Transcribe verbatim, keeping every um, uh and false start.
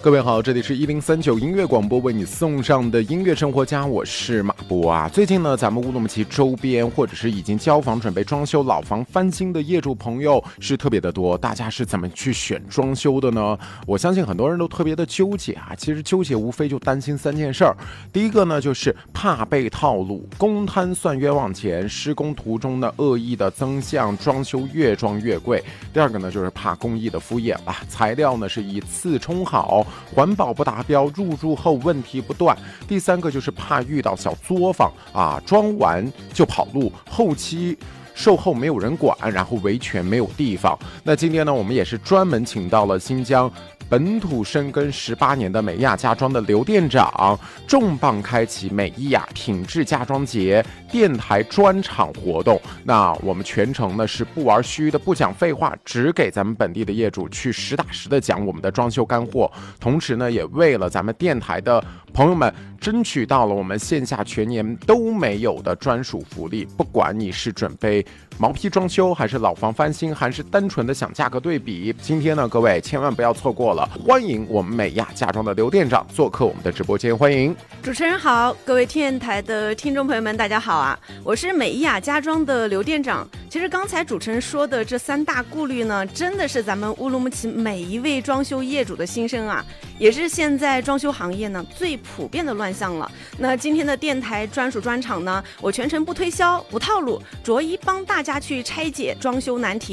各位好，这里是一零三九音乐广播为你送上的音乐生活家，我是马波啊。最近呢，咱们乌鲁木齐周边或者是已经交房准备装修老房翻新的业主朋友是特别的多，大家是怎么去选装修的呢？我相信很多人都特别的纠结啊。其实纠结无非就担心三件事儿，第一个呢就是怕被套路，公摊算冤枉钱，施工途中呢恶意的增项，装修越装越贵。第二个呢就是怕工艺的敷衍了，材料呢是以次充好，环保不达标，入住后问题不断。第三个就是怕遇到小作坊啊，装完就跑路，后期售后没有人管，然后维权没有地方。那今天呢，我们也是专门请到了新疆本土深耕十八年的美亚家装的刘店长，重磅开启美亚品质家装节电台专场活动。那我们全程呢是不玩虚的，不讲废话，只给咱们本地的业主去实打实的讲我们的装修干货。同时呢，也为了咱们电台的朋友们争取到了我们线下全年都没有的专属福利。不管你是准备毛坯装修，还是老房翻新，还是单纯的想价格对比，今天呢，各位千万不要错过了。欢迎我们美亚家装的刘店长做客我们的直播间，欢迎。 主持人好，各位电台的听众朋友们大家好啊，我是美亚家装的刘店长。其实刚才主持人说的这三大顾虑呢，真的是咱们乌鲁木齐每一位装修业主的心声啊，也是现在装修行业呢最普遍的乱象了。那今天的电台专属专场呢，我全程不推销不套路，着一帮大家去拆解装修难题。